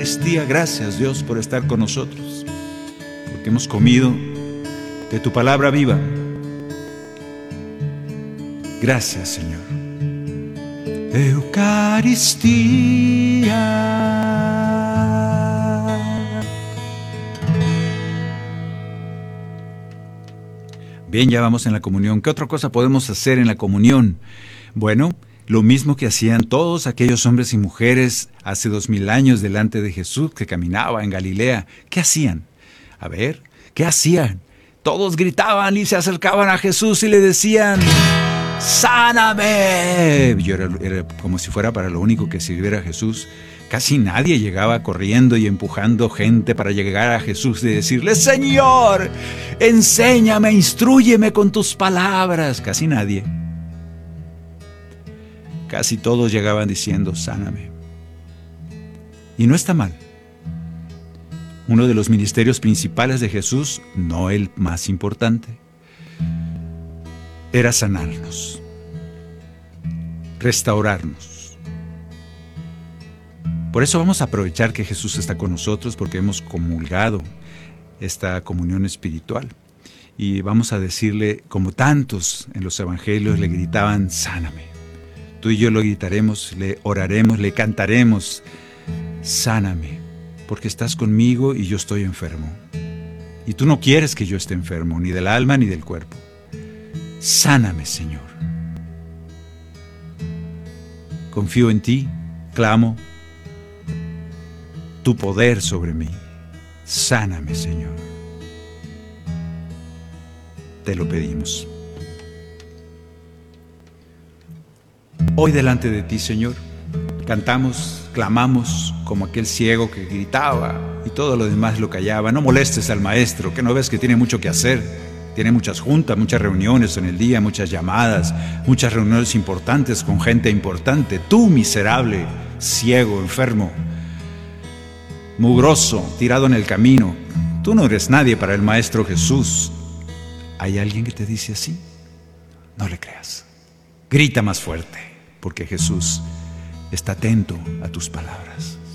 Eucaristía. Gracias, Dios, por estar con nosotros, porque hemos comido de tu palabra viva. Gracias, Señor. Eucaristía. Bien, ya vamos en la comunión. ¿Qué otra cosa podemos hacer en la comunión? Bueno, lo mismo que hacían todos aquellos hombres y mujeres hace 2000 años delante de Jesús que caminaba en Galilea. ¿Qué hacían? A ver, ¿qué hacían? Todos gritaban y se acercaban a Jesús y le decían: ¡sáname! Yo era como si fuera para lo único que sirviera a Jesús. Casi nadie llegaba corriendo y empujando gente para llegar a Jesús y decirle: Señor, enséñame, instrúyeme con tus palabras. Casi nadie. Casi todos llegaban diciendo: sáname. Y no está mal. Uno de los ministerios principales de Jesús, no el más importante, era sanarnos, restaurarnos. Por eso vamos a aprovechar que Jesús está con nosotros, porque hemos comulgado esta comunión espiritual. Y vamos a decirle, como tantos en los evangelios le gritaban: sáname. Tú y yo lo gritaremos, le oraremos, le cantaremos: sáname, porque estás conmigo y yo estoy enfermo. Y tú no quieres que yo esté enfermo, ni del alma ni del cuerpo. Sáname, Señor. Confío en ti, clamo tu poder sobre mí. Sáname, Señor. Te lo pedimos. Hoy delante de ti, Señor, cantamos, clamamos como aquel ciego que gritaba y todo lo demás lo callaba. No molestes al maestro, que no ves que tiene mucho que hacer. Tiene muchas juntas, muchas reuniones en el día, muchas llamadas, muchas reuniones importantes con gente importante. Tú, miserable, ciego, enfermo, mugroso, tirado en el camino, tú no eres nadie para el Maestro Jesús. ¿Hay alguien que te dice así? No le creas. Grita más fuerte, porque Jesús está atento a tus palabras.